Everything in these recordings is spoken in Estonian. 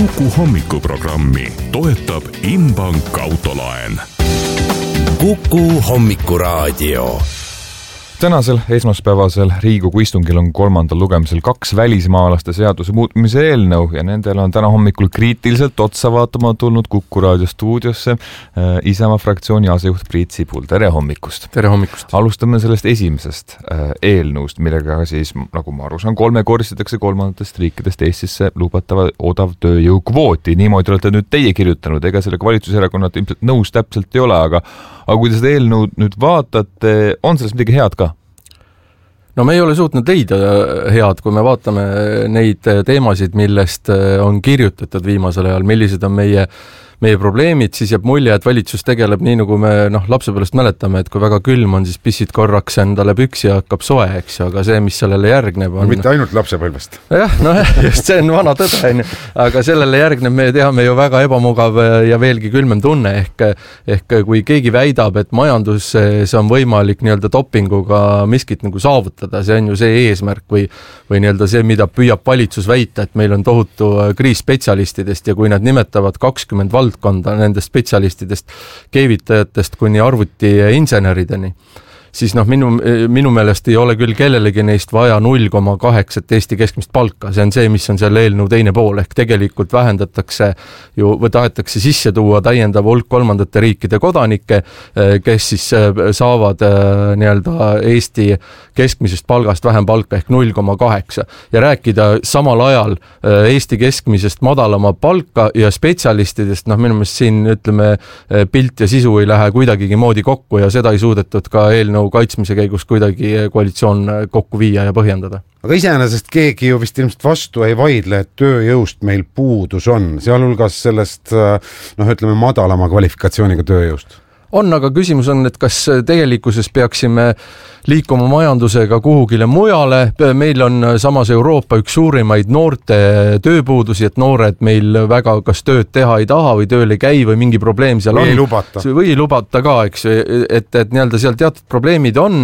Kuku hommikuprogrammi toetab Inbank autolaen. Kuku hommikuraadio. Tänasel esmaspäevasel Riigikogu istungil on kolmandal lugemisel 2 välismaalaste seaduse muutmise eelnõu ja nendel on täna hommikul kriitiliselt otsa vaatama tulnud Kuku raadio stuudiosse Isamaa fraktsiooni asejuht Priit Sibul. Tere hommikust! Tere hommikust! Alustame sellest esimesest eelnõust, millega siis, nagu ma aru saan, 3-kordistatakse kolmandatest riikidest Eestisse lubatava odav tööjõukvooti. Niimoodi olete nüüd teie kirjutanud, ega sellega valitsuserakonnad ilmselt nõus täpselt ei ole, aga kui te seda eelnõu nüüd vaatate, on sellest midagi head ka? No me ei ole suutnud leida head, kui me vaatame neid teemasid, millest on kirjutatud viimasel ajal, millised on meie probleemid, siis jääb mulje, et valitsus tegeleb nii, nagu me lapsepõlvest mäletame, et kui väga külm on, siis pissid korraks endale püksi ja hakkab soe, eks ju, aga see, mis sellele järgneb on... Mitte ainult lapsepõlvest. Jah, just see on vana tõde, aga sellele järgneb, me teame ju väga ebamugav ja veelgi külmem tunne, ehk kui keegi väidab, et majanduses on võimalik nii-öelda dopinguga miskit nagu saavutada, see on ju see eesmärk või nii-öelda see, mida püüab valitsus väita, et meil on tohutu kriis spetsialistidest ja kui nad nimetavad 20 valdkonda nendest spetsialistidest, keevitajatest kuni arvutiinsenerideni, siis minu meelest ei ole küll kellelegi neist vaja 0,8 Eesti keskmist palka. See on see, mis on selle eelnõu teine pool, ehk tegelikult vähendatakse ju, või tahetakse sisse tuua täiendav hulk kolmandate riikide kodanikke, kes siis saavad nii-öelda Eesti keskmisest palgast vähem palka ehk 0,8 ja rääkida samal ajal Eesti keskmisest madalama palka ja spetsialistidest, minu meelest siin ütleme pilt ja sisu ei lähe kuidagigi moodi kokku ja seda ei suudetud ka eelnõu kaitsmise käigus kuidagi koalitsioon kokku viia ja põhjendada. Aga iseenesest keegi ju vist ilmselt vastu ei vaidle, et tööjõust meil puudus on, sealhulgas sellest ütleme madalama kvalifikatsiooniga tööjõust. On, aga küsimus on, et kas tegelikkuses peaksime liikuma majandusega kuhugile mujale. Meil on samas Euroopa üks suurimaid noorte tööpuudusi, et noored meil väga kas tööd teha ei taha või tööl ei käi või mingi probleem seal on. Või ei lubata ka, eks, et nii-öelda seal teatud probleemid on,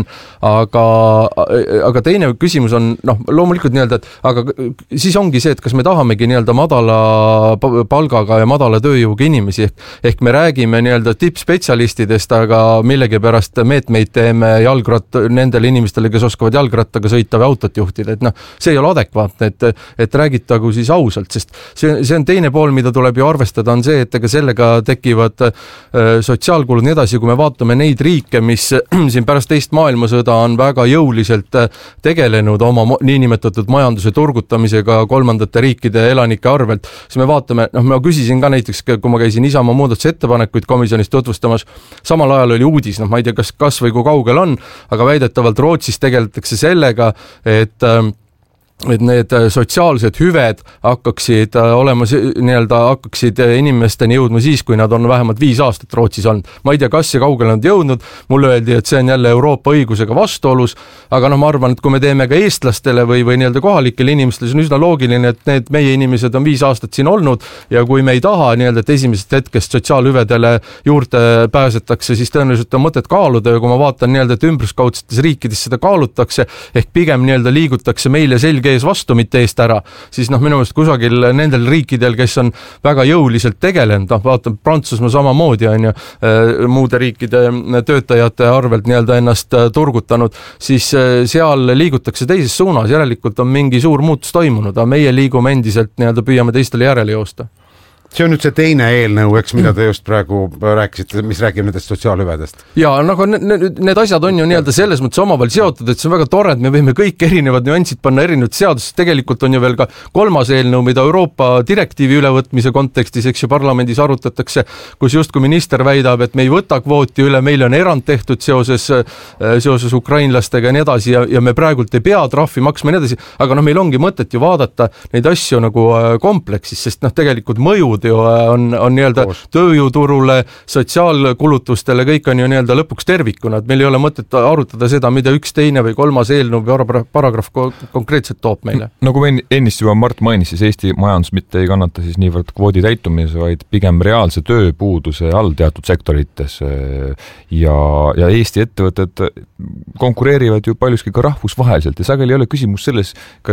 aga teine küsimus on, loomulikult nii-öelda, et aga siis ongi see, et kas me tahamegi nii-öelda madala palgaga ja madala tööjõuga inimesi, ehk me räägime nii-öelda tippspetsialistidest, aga millegipärast meetmeid teeme nendele inimestele, kes oskavad jalgrattaga sõita või autot juhtida, et see ei ole adekvaatne, et räägitagu siis ausalt, sest see on teine pool, mida tuleb ju arvestada, on see, et ega sellega tekivad sotsiaalkulud nii edasi, kui me vaatame neid riike, mis siin pärast teist maailmasõda on väga jõuliselt tegelenud oma niinimetatud majanduse turgutamisega kolmandate riikide elanike arvelt, siis me vaatame, ma küsisin ka näiteks, kui ma käisin Isamaa muudatusettepanekuid komisjonis tutvustamas, samal ajal oli uudis, ma ei tea, kas või kui kaugel on, aga väidetavalt Rootsis tegeletakse sellega, et need sotsiaalsed hüved hakkaksid olema hakkaksid inimesteni jõudma siis, kui nad on vähemalt 5 aastat Rootsis olnud. Ma ei tea, kas ja kaugele nad jõudnud, mulle öeldi, et see on jälle Euroopa õigusega vastuolus, aga ma arvan, et kui me teeme ka eestlastele või nii-öelda kohalikele inimestele, see on üsna loogiline, et need meie inimesed on 5 aastat siin olnud ja kui me ei taha nii-öelda, et esimesest hetkest sotsiaalhüvedele juurde pääsetakse, siis tõenäoliselt on mõtet kaaluda ja kui ma vaatan nii-öelda, et ümbruskaudsetes riikides seda kaalutakse, ehk pigem nii-öelda liigutakse meile selge ees vastu, mitte eest ära, siis minu meelest kusagil nendel riikidel, kes on väga jõuliselt tegelenud, vaatan Prantsusmaa samamoodi on ju, muude riikide töötajate arvelt nii-öelda ennast turgutanud, siis seal liigutakse teises suunas, järelikult on mingi suur muutus toimunud, aga meie liigume endiselt nii-öelda püüame teistele järele joosta. See on nüüd see teine eelnõu, eks, mida te just praegu rääkisite, mis räägib nendest sotsiaalhüvedest. Ja need asjad on ju nii-öelda selles mõttes omavahel seotud, et see on väga tore, et me võime kõik erinevad nüansid panna erinevad seadused. Tegelikult on ju veel ka 3. eelnõu, mida Euroopa direktiivi ülevõtmise kontekstis, eks ju, parlamendis arutatakse, kus justkui minister väidab, et me ei võta kvooti üle, meil on erand tehtud seoses ukrainlastega ja nii edasi ja me praegult ei pea trahvi maksma ja nii edasi, aga meil ongi mõtet ju vaadata neid asju nagu kompleksis, sest tegelikult mõjud kulud ju on nii-öelda tööjõuturule, sotsiaalkulutustele, kõik on ju nii-öelda lõpuks tervikuna, et meil ei ole mõtet arutada seda, mida üks teine või kolmas eelnõu või paragrahv konkreetselt toob meile. Nagu me ennist juba Mart mainis, siis Eesti majandus mitte ei kannata siis niivõrd kvoodi täitumise, vaid pigem reaalse tööpuuduse all teatud sektorites ja Eesti ettevõtted konkureerivad ju paljuski ka rahvusvaheliselt ja sageli ei ole küsimus selles,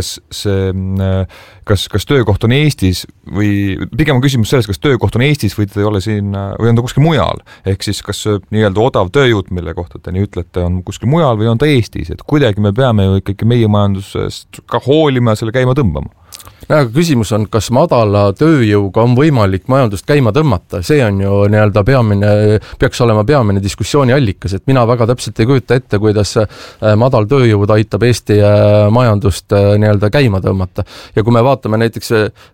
kas töökoht on Eestis või pigem on küsimus selles, kas töökoht on Eestis või ta ei ole siin või on ta kuskil mujal. Ehk siis kas nii-öelda odav tööjõud, mille kohta te nii ütlete, on kuskil mujal või on ta Eestis, et kuidagi me peame ju ikkagi meie majandusest ka hoolima ja selle käima tõmbama. Aga küsimus on, kas madala tööjõuga on võimalik majandust käima tõmmata, see on ju nii-öelda peaks olema peamine diskussiooni allikas, et mina väga täpselt ei kujuta ette, kuidas madal tööjõud aitab Eesti majandust nii-öelda käima tõmmata. Ja kui me vaatame näiteks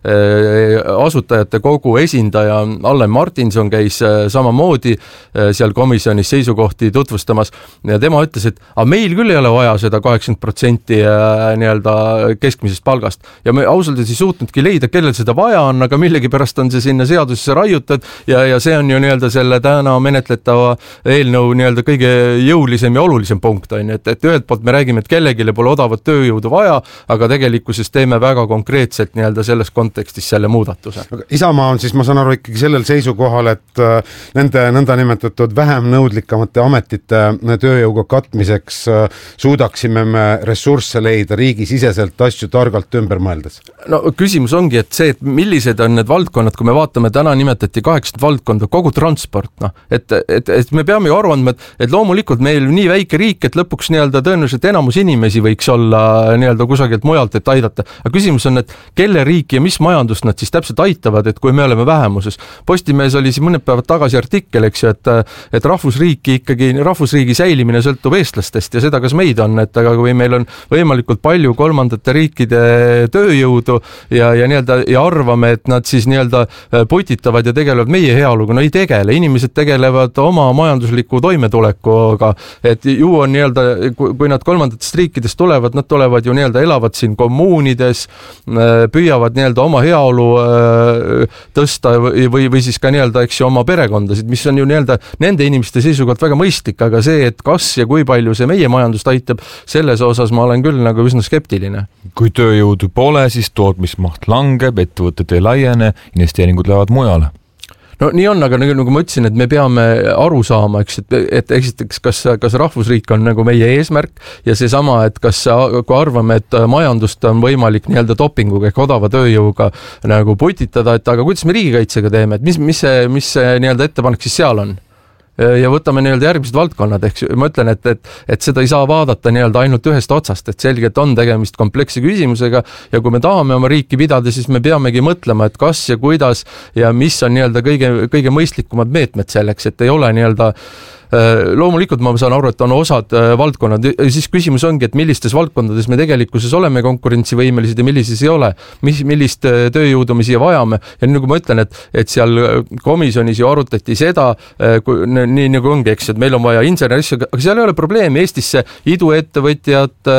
asutajate kogu esindaja Allen Martinson käis samamoodi seal komisjonis seisukohti tutvustamas ja tema ütles, et meil küll ei ole vaja seda 80% nii-öelda keskmisest palgast ja me ausalt ei suutnudki leida, kellel seda vaja on, aga millegipärast on see sinna seadusesse raiutud ja see on ju nii-öelda selle täna menetletava eelnõu nii-öelda kõige jõulisem ja olulisem punkt on, et ühelt poolt me räägime, et kellegile pole odavat tööjõudu vaja, aga tegelikkuses teeme väga konkreetselt nii-öelda selles kontekstis selle muudatuse. Isamaa on siis, ma saan aru, ikkagi sellel seisukohal, et nende nõndanimetatud vähem nõudlikamate ametite tööjõuga katmiseks suudaksime me ressursse leida riigisiseselt asju targalt ümber mõeldes. No küsimus ongi, et see, et millised on need valdkonnad, kui me vaatame, täna nimetati 8 valdkonda, kogu transport, et me peame ju aru andma, et loomulikult meil nii väike riik, et lõpuks nii-öelda tõenäoliselt enamus inimesi võiks olla nii-öelda kusagilt mujalt, et aidata. Aga küsimus on, et kelle riiki ja mis majandust nad siis täpselt aitavad, et kui me oleme vähemuses. Postimees oli siin mõned päevad tagasi artikkel, eks ju, et rahvusriigi säilimine sõltub eestlastest ja seda, kas meid on, et aga kui meil on võimalikult palju kolmandate riikide tööjõudu ja nii-öelda ja arvame, et nad siis nii-öelda putitavad ja tegelevad meie heaoluga, no ei tegele, inimesed tegelevad oma majandusliku toimetulekuga, et ju on nii-öelda, kui nad kolmandatest riikidest tulevad, nad tulevad ju nii-öelda, elavad siin kommuunides, püüavad nii-öelda oma heaolu tõsta või siis ka nii-öelda, eks ju, oma perekondasid, mis on ju nii-öelda nende inimeste seisukohalt väga mõistlik, aga see, et kas ja kui palju see meie majandust aitab, selles osas ma olen küll nagu üsna skeptiline. Kui tööjõudu pole, siis tootmismaht langeb, ettevõtted ei laiene, investeeringud lähevad mujale. No nii on, aga nagu ma ütlesin, et me peame aru saama, et esiteks, kas rahvusriik on nagu meie eesmärk ja seesama, et kui arvame, et majandust on võimalik nii-öelda dopinguga ehk odava tööjõuga nagu putitada, et aga kuidas me riigikaitsega teeme, et mis see nii-öelda ettepanek siis seal on? Ja võtame nii-öelda järgmised valdkonnad, ehk ma ütlen, et seda ei saa vaadata nii-öelda ainult ühest otsast, et selgelt on tegemist kompleksse küsimusega ja kui me tahame oma riiki pidada, siis me peamegi mõtlema, et kas ja kuidas ja mis on nii-öelda kõige mõistlikumad meetmed selleks, et ei ole nii-öelda loomulikult ma saan aru, et on osad valdkonnad ja siis küsimus ongi, et millistes valdkondades me tegelikkuses oleme konkurentsivõimelised ja millises ei ole, millist tööjõudu me siia vajame ja nii nagu ma ütlen, et seal komisjonis ju arutati seda, nii nagu ongi, eks, et meil on vaja insenerissi, aga seal ei ole probleemi, Eestisse iduettevõtjad,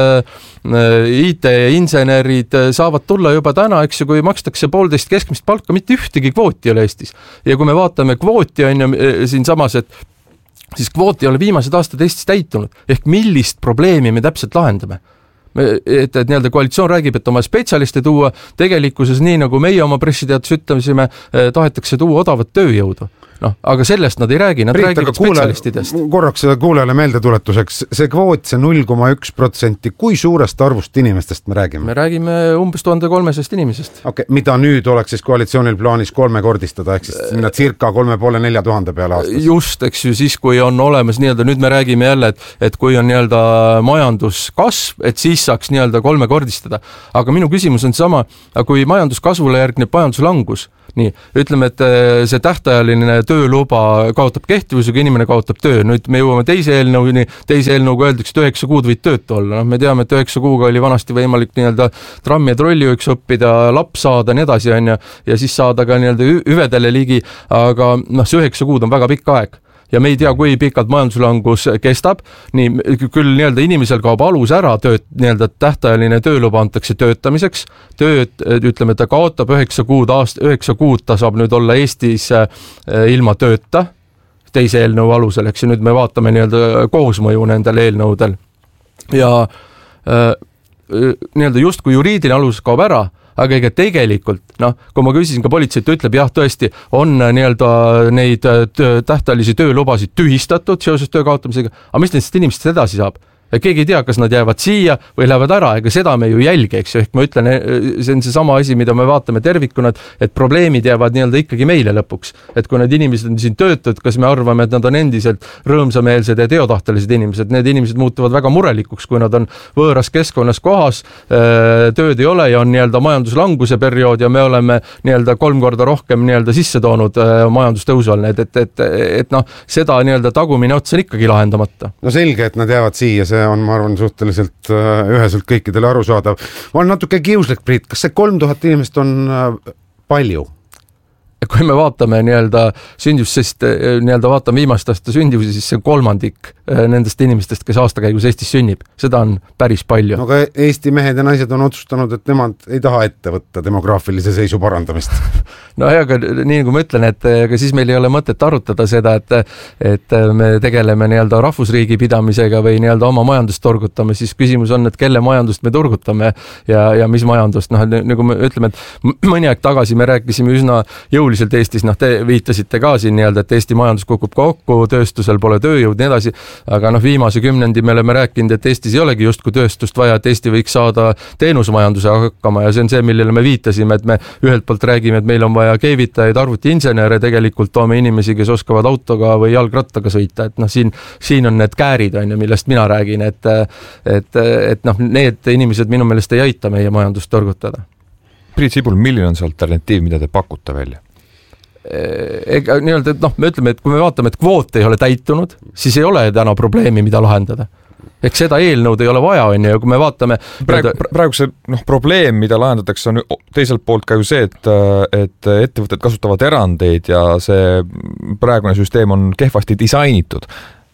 IT-insenerid saavad tulla juba täna, eks ju, kui makstakse 1,5 keskmist palka, mitte ühtegi kvooti ei ole Eestis ja kui me vaatame kvooti on ju siin samas, siis kvoot ei ole viimased aastad Eestis täitunud, ehk millist probleemi me täpselt lahendame. Et nii-öelda koalitsioon räägib, et oma spetsialiste tuua, tegelikkuses nii nagu meie oma pressiteates ütlesime, tahetakse tuua odavat tööjõudu. Aga sellest nad ei räägi, nad räägivad spetsialistidest. Korraks kuulajale meeldetuletuseks, see kvoot, see 0,1%, kui suurest arvust inimestest me räägime? Me räägime umbes 1300 inimesest. Okay, mida nüüd oleks siis koalitsioonil plaanis 3-kordistada, ehk siis sinna circa 3500-4000 peale aastas? Just, eks ju, siis kui on olemas nii-öelda, nüüd me räägime jälle, et kui on nii-öelda majanduskasv, et siis saaks nii-öelda 3-kordistada. Aga minu küsimus on sama, kui majanduskasvule järgneb majanduslangus, nii, ütleme, et see tähtajaline tööluba kaotab kehtivusega, inimene kaotab töö. Nüüd me jõuame teise eelnõuga öeldakse, et 9 kuud võid töötu olla. Me teame, et 9 kuuga oli vanasti võimalik nii-öelda trammi ja trollijuhiks õppida, laps saada, nii edasi on ja siis saada ka nii-öelda hüvedele ligi, aga see 9 kuud on väga pikk aeg. ja me ei tea, kui pikalt majanduslangus kestab, nii küll nii-öelda inimesel kaob alus ära nii-öelda tähtajaline tööluba antakse töötamiseks, ütleme, ta kaotab 9 kuud ta saab nüüd olla Eestis ilma tööta, teise eelnõu alusel, eks nüüd me vaatame nii-öelda koosmõju nendel eelnõudel ja nii-öelda just kui juriidiline alus kaob ära, aga ega tegelikult, kui ma küsisin ka politseit, ütleb jah, tõesti on nii-öelda neid tähtajalisi töölubasid tühistatud seoses töö kaotamisega, aga mis nendest inimestest edasi saab? Keegi ei tea, kas nad jäävad siia või lähevad ära, ega seda me ju jälgi, eks ju, ehk ma ütlen, see on see sama asi, mida me vaatame tervikuna, et probleemid jäävad nii-öelda ikkagi meile lõpuks, et kui need inimesed on siin töötud, kas me arvame, et nad on endiselt rõõmsameelsed ja teotahtelised inimesed, need inimesed muutuvad väga murelikuks, kui nad on võõras keskkonnas kohas, tööd ei ole ja on nii-öelda majanduslanguse periood ja me oleme nii-öelda 3 korda rohkem nii-öelda sisse toonud majandustõusu all, et seda nii-öelda tagumine ots on ikkagi lahendamata. No selge, et nad jäävad siia, see on, ma arvan, suhteliselt üheselt kõikidele arusaadav. Ma olen natuke kiuslik, Priit, kas see 3000 inimest on palju? Kui me vaatame nii-öelda sündivust, sest nii-öelda vaatame viimast aasta sündivusi, siis see on 1/3 nendest inimestest, kes aasta käigus Eestis sünnib. Seda on päris palju. No aga Eesti mehed ja naised on otsustanud, et nemad ei taha ette võtta demograafilise seisu parandamist. No ja, aga nii nagu ma ütlen, et aga siis meil ei ole mõtet arutada seda, et me tegeleme nii-öelda rahvusriigi pidamisega või nii-öelda oma majandust torgutame, siis küsimus on, et kelle majandust me turgutame ja mis majandust. Nagu me ütleme, et mõni aeg tagasi me rääkisime üsna jõuliselt Eestis, te viitasite ka siin nii-öelda, et Eesti majandus kukub kokku, tööstusel pole tööjõud, nii edasi, aga viimase 10 me oleme rääkinud, et Eestis ei olegi justkui tööstust vaja, et Eesti võiks saada teenusmajanduse hakkama ja see on see, millele me viitasime, et me ühelt poolt räägime, et meil on vaja keevitajaid, arvutiinsenere, tegelikult toome inimesi, kes oskavad autoga või jalgrattaga sõita, et siin on need käärid, millest mina räägin, et need inimesed minu meelest ei aita meie majandust torgutada. Priit Sibul, milline on see alternatiiv, mida te pakute välja? Ega nii-öelda, et me ütleme, et kui me vaatame, et kvoot ei ole täitunud, siis ei ole täna probleemi, mida lahendada. Ehk seda eelnõud ei ole vaja, ja kui me vaatame... Praegu see probleem, mida lahendatakse, on teiselt poolt ka ju see, et ettevõtted kasutavad erandeid ja see praegune süsteem on kehvasti disainitud.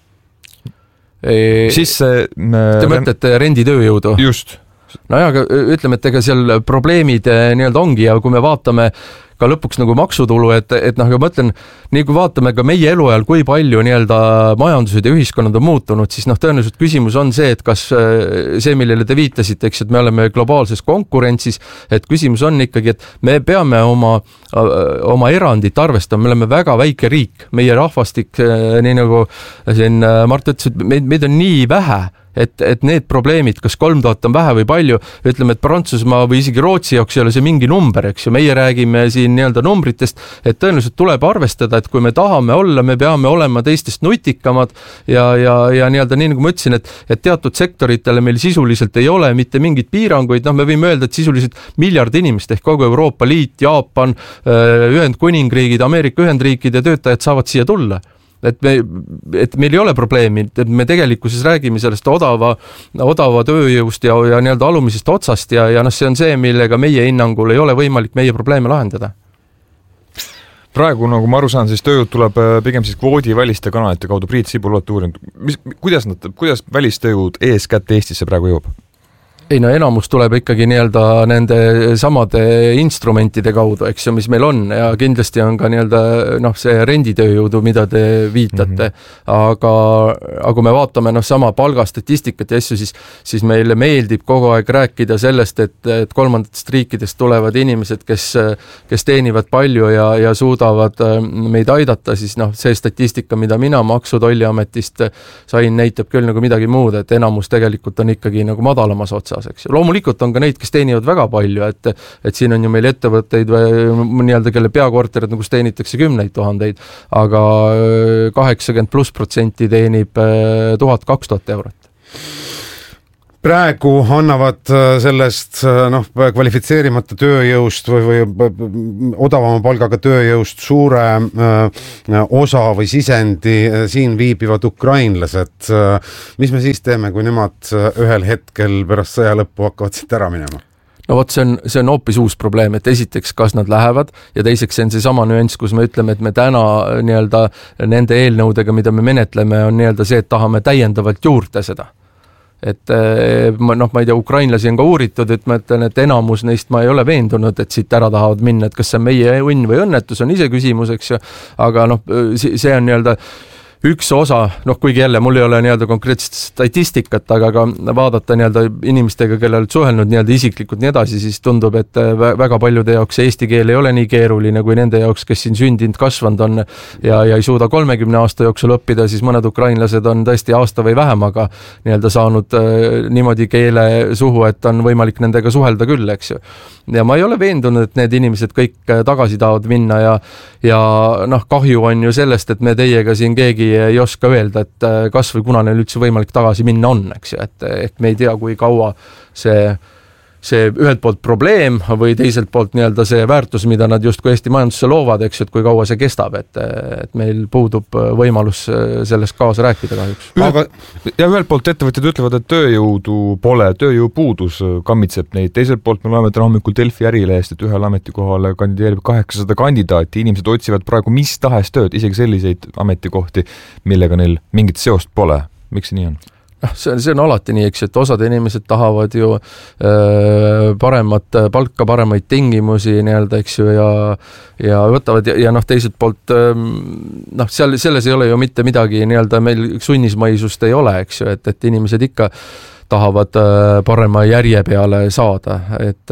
Siis see... Te mõtlete renditööjõudu? Just. No ja, aga ütleme, et ega seal probleemid nii-öelda ongi ja kui me vaatame ka lõpuks nagu maksutulu, et ma mõtlen, nii kui vaatame ka meie eluajal, kui palju nii-öelda majandused ja ühiskonnad on muutunud, siis tõenäoliselt küsimus on see, et kas see, millele te viitasite, eks, et me oleme globaalses konkurentsis, et küsimus on ikkagi, et me peame oma erandit arvestama, me oleme väga väike riik, meie rahvastik, nii nagu siin Mart ütles, et meid on nii vähe, et need probleemid, kas 3000 on vähe või palju, ütleme, et Prantsusmaa või isegi Rootsi jaoks ei ole see mingi number, eks ju, meie räägime siin nii-öelda numbritest, et tõenäoliselt tuleb arvestada, et kui me tahame olla, me peame olema teistest nutikamad ja nii-öelda nii nagu ma ütlesin, et teatud sektoritele meil sisuliselt ei ole mitte mingid piiranguid, me võime öelda, et sisuliselt 1 miljard inimest ehk kogu Euroopa Liit, Jaapan, Ühendkuningriigid, Ameerika Ühendriikide töötajad saavad siia tulla. Et meil ei ole probleemi, et me tegelikkuses räägime sellest odava tööjõust ja nii-öelda alumisest otsast ja see on see, millega meie hinnangul ei ole võimalik meie probleeme lahendada. Praegu, nagu ma aru saan, siis tööjõud tuleb pigem siis kvoodi väliste kanalite kaudu. Priit Sibul, olete uurinud, kuidas välistööjõud eeskätt Eestisse praegu jõuab? Ei, enamus tuleb ikkagi nii-öelda nende samade instrumentide kaudu, eks ju, mis meil on ja kindlasti on ka nii-öelda see renditööjõudu, mida te viitate, aga kui me vaatame sama palgastatistikat ja asju, siis meile meeldib kogu aeg rääkida sellest, et kolmandatest riikidest tulevad inimesed, kes teenivad palju ja suudavad meid aidata, siis see statistika, mida mina Maksu- ja Tolliametist sain, näitab küll nagu midagi muud, et enamus tegelikult on ikkagi nagu madalamas otsas. Loomulikult on ka neid, kes teenivad väga palju, et siin on ju meil ettevõtteid nii-öelda, kelle peakorterid, kus teenitakse 10 000, aga 80+% teenib 1000-2000 eurot. Praegu annavad sellest kvalifitseerimata tööjõust või odavama palgaga tööjõust suure osa või sisendi siin viibivad ukrainlased. Mis me siis teeme, kui nemad ühel hetkel pärast sõja lõppu hakkavad siit ära minema? no vot, see on hoopis uus probleem, et esiteks, kas nad lähevad ja teiseks see on see sama nüanss, kus me ütleme, et me täna nii-öelda nende eelnõudega, mida me menetleme, on nii-öelda see, et tahame täiendavalt juurde seda. Et ma ei tea, ukrainlasi on ka uuritud, et ma ütlen, et enamus neist ma ei ole veendunud, et siit ära tahavad minna, et kas see on meie õnn või õnnetus on ise küsimus, eks ju, aga see on nii-öelda üks osa, kuigi jälle mul ei ole nii-öelda konkreetset statistikat, aga ka vaadata nii-öelda inimestega, kellel oled suhelnud nii-öelda isiklikult nii edasi, siis tundub, et väga paljude jaoks eesti keel ei ole nii keeruline kui nende jaoks, kes siin sündinud, kasvanud on ja ei suuda 30 aasta jooksul õppida, siis mõned ukrainlased on tõesti aasta või vähem, aga nii-öelda saanud niimoodi keele suhu, et on võimalik nendega suhelda küll, eks ju. Ja ma ei ole veendunud, et need inimesed kõik tagasi tahavad minna ja kahju on ju sellest, et me teiega siin keegi ei oska öelda, et kas või kuna neil üldse võimalik tagasi minna on, eks ju, et me ei tea, kui kaua see ühelt poolt probleem või teiselt poolt nii-öelda see väärtus, mida nad justkui Eesti majandusse loovad, eks ju, et kui kaua see kestab, et meil puudub võimalus sellest kaasa rääkida kahjuks. Ja ühelt poolt ettevõtjad ütlevad, et tööjõudu pole, tööjõupuudus kammitseb neid, teiselt poolt me loeme täna hommikul Delfi Ärilehest, et ühel ametikohale kandideerib 800 kandidaati, inimesed otsivad praegu mis tahes tööd, isegi selliseid ametikohti, millega neil mingit seost pole. Miks see nii on? See on alati nii, eks, et osad inimesed tahavad ju paremat palka, paremaid tingimusi nii-öelda, eks ju, ja võtavad ja teiselt poolt selles ei ole ju mitte midagi nii-öelda, meil sunnismaisust ei ole, eks ju, et inimesed ikka tahavad parema järje peale saada, et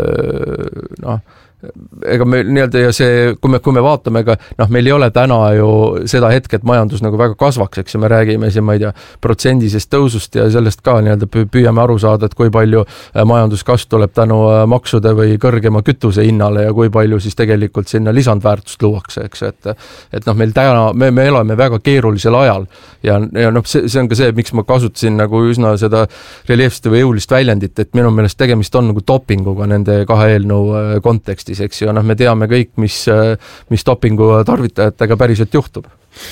ega me nii-öelda ja see, kui me vaatame ka, meil ei ole täna ju seda hetke, et majandus nagu väga kasvaks, eks ja me räägime siin, ma ei tea, protsendisest tõusust ja sellest ka nii-öelda püüame aru saada, et kui palju majanduskasv tuleb tänu maksude või kõrgema kütuse hinnale ja kui palju siis tegelikult sinna lisandväärtust luuakse, eks, et meil täna, me elame väga keerulisel ajal ja see on ka see, miks ma kasutasin nagu üsna seda reljeefsest või jõulist väljendit, et minu meelest tegemist on nagu dopinguga nende kahe eelnõu kontekstis, eks ju, me teame kõik, mis dopingu tarvitajatega päriselt juhtub.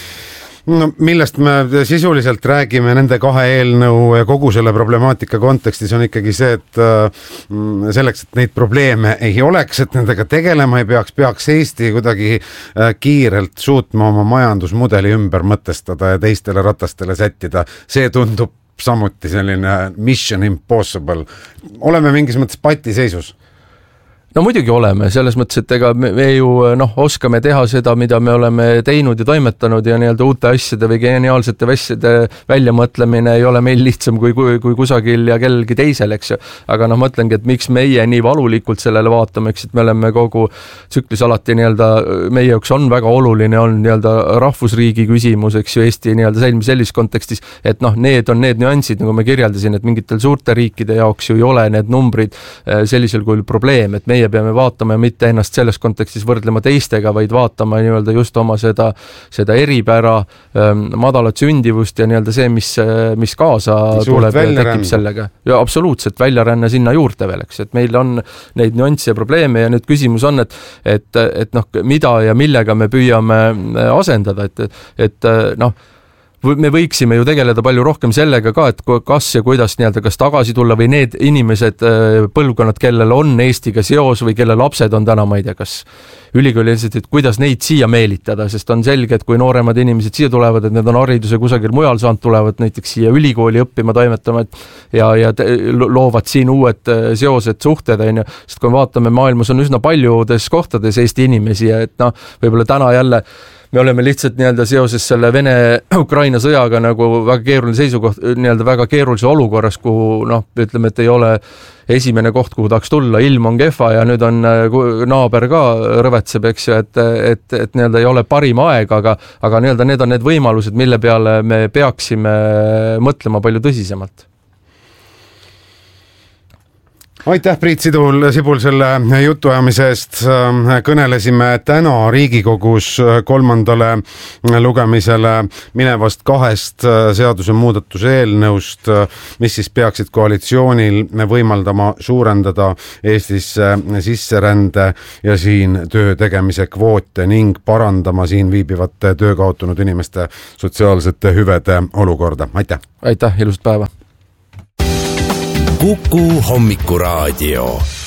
No millest me sisuliselt räägime nende kahe eelnõu ja kogu selle problemaatika kontekstis on ikkagi see, et selleks, et neid probleeme ei oleks, et nendega tegelema ei peaks Eesti kuidagi kiirelt suutma oma majandusmudeli ümber mõtestada ja teistele ratastele sättida. See tundub samuti selline mission impossible. Oleme mingis mõttes patiseisus. No muidugi oleme, selles mõttes, et ega me ju oskame teha seda, mida me oleme teinud ja toimetanud ja nii-öelda uute asjade või geniaalsete asjade väljamõtlemine ei ole meil lihtsam kui kusagil ja kellelgi teisel, eks ju. Aga ma mõtlengi, et miks meie nii valulikult sellele vaatame, eks, et me oleme kogu tsüklis alati nii-öelda, meie jaoks on väga oluline on nii-öelda rahvusriigi küsimus, eks ju, Eesti nii-öelda sellises kontekstis, et need on need nüansid, nagu me kirjeldasin, et mingitel suurte riikide jaoks ju ei ole need numbrid sellisel kujul probleem, et meie peame vaatama ja mitte ennast selles kontekstis võrdlema teistega, vaid vaatama nii-öelda just oma seda eripära, madalat sündivust ja nii-öelda see, mis kaasa tuleb ja tekib sellega. Ja absoluutselt väljaränne sinna juurde veel, eks, et meil on neid nüansse ja probleeme ja nüüd küsimus on, et mida ja millega me püüame asendada, et me võiksime ju tegeleda palju rohkem sellega ka, et kas ja kuidas nii-öelda kas tagasi tulla või need inimesed, põlvkonnad, kellel on Eestiga seos või kelle lapsed on täna, ma ei tea, kas ülikoolilised, et kuidas neid siia meelitada, sest on selge, et kui nooremad inimesed siia tulevad, et need on hariduse kusagil mujal saanud, tulevad näiteks siia ülikooli õppima, toimetama ja loovad siin uued seosed, suhted, sest kui vaatame, maailmas on üsna paljudes kohtades Eesti inimesi ja et võib-olla täna jälle me oleme lihtsalt nii-öelda seoses selle Vene-Ukraina sõjaga nagu väga keeruline seisukoht, nii-öelda väga keerulise olukorras, kuhu ütleme, et ei ole esimene koht, kuhu tahaks tulla, ilm on kehva ja nüüd on naaber ka rõvetseb, eks ju, et nii-öelda ei ole parim aeg, aga nii-öelda need on need võimalused, mille peale me peaksime mõtlema palju tõsisemalt. Aitäh, Priit Sibul selle jutuajamise eest. Kõnelesime täna Riigikogus kolmandale lugemisele minevast kahest seaduse muudatuse eelnõust, mis siis peaksid koalitsioonil võimaldama suurendada Eestis sisserände ja siin töö tegemise kvoote ning parandama siin viibivate töö kaotanud inimeste sotsiaalsete hüvede olukorda. Aitäh! Aitäh, ilusat päeva! Kuku Hommikuraadio.